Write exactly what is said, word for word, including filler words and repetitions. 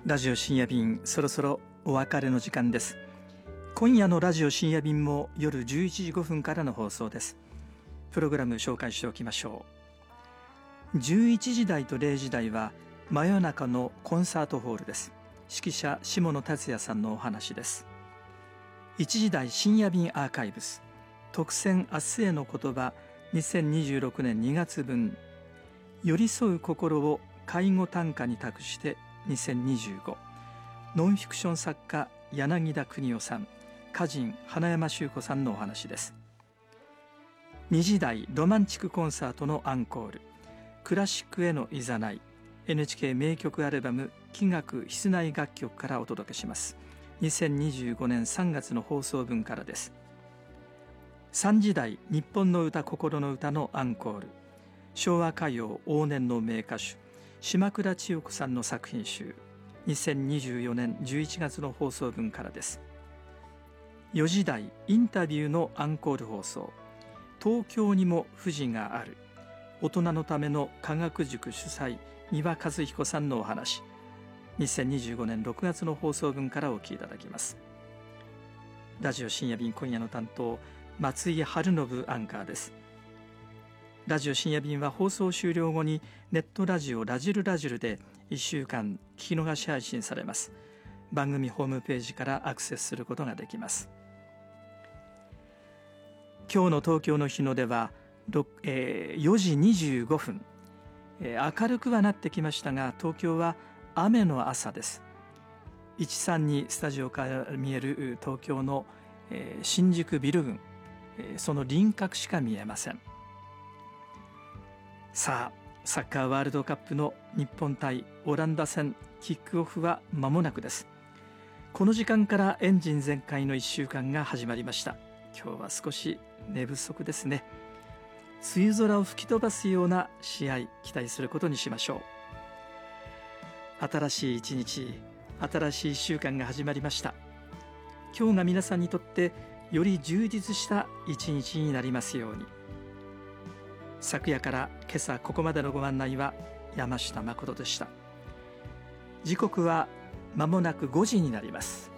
ラジオ深夜便、そろそろお別れの時間です。今夜のラジオ深夜便も夜じゅういちじごふんからの放送です。プログラム紹介しておきましょう。じゅういちじ台とれいじ台は真夜中のコンサートホールです。指揮者下野達也さんのお話です。いちじ台深夜便アーカイブス、特選明日への言葉にせんにじゅうろくねんにがつ分、寄り添う心を介護短歌に託してにせんにじゅうご、ノンフィクション作家柳田邦夫さん、歌人花山修子さんのお話です。にじ台ロマンチックコンサートのアンコール、クラシックへのいざない、 エヌエイチケー 名曲アルバム器楽室内楽曲からお届けします。にせんにじゅうごねんさんがつの放送分からです。さんじ台日本の歌心の歌のアンコール、昭和歌謡往年の名歌手島倉千代子さんの作品集、にせんにじゅうよねんじゅういちがつの放送分からです。よじ台インタビューのアンコール放送、東京にも富士がある、大人のための科学塾主催三輪和彦さんのお話、にせんにじゅうごねんろくがつの放送分からお聞きいただきます。ラジオ深夜便、今夜の担当松井春信アンカーです。ラジオ深夜便は放送終了後にネットラジオラジルラジルでいっしゅうかん聞き逃し配信されます。番組ホームページからアクセスすることができます。今日の東京の日の出は、えー、よじにじゅうごふん、えー、明るくはなってきましたが、東京は雨の朝です。いちさんにスタジオから見える東京の、えー、新宿ビル群、えー、その輪郭しか見えません。さあ、サッカーワールドカップの日本対オランダ戦キックオフは間もなくです。この時間からエンジン全開のいっしゅうかんが始まりました。今日は少し寝不足ですね。梅雨空を吹き飛ばすような試合、期待することにしましょう。新しい一日、新しいいっしゅうかんが始まりました。今日が皆さんにとってより充実した一日になりますように。昨夜から今朝ここまでのご案内は山下誠でした。時刻は間もなくごじになります。